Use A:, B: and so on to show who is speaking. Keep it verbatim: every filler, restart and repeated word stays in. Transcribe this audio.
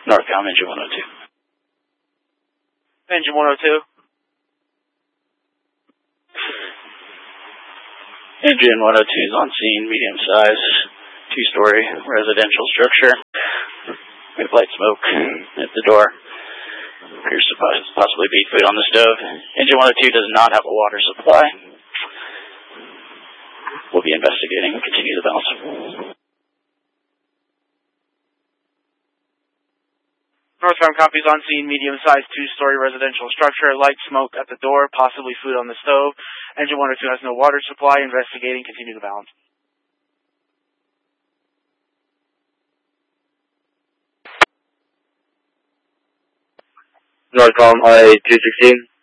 A: Northbound, engine one oh two.
B: Engine one oh two.
A: Engine one oh two is on scene, medium size, two-story residential structure with light smoke at the door. Appears to possibly be food on the stove. Engine one oh two does not have a water supply. We'll be investigating and continue the balance.
B: Northbound copies on scene, medium-sized two-story residential structure, light smoke at the door, possibly food on the stove. Engine one oh two has no water supply. Investigating, continue the balance.
C: Northbound I two sixteen.